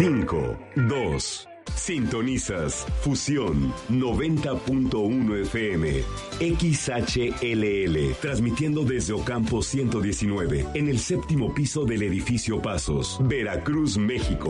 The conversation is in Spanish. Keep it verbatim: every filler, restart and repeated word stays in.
cinco, dos. Sintonizas Fusión noventa punto uno F M, X H L L, transmitiendo desde Ocampo ciento diecinueve, en el séptimo piso del edificio Pasos, Veracruz, México.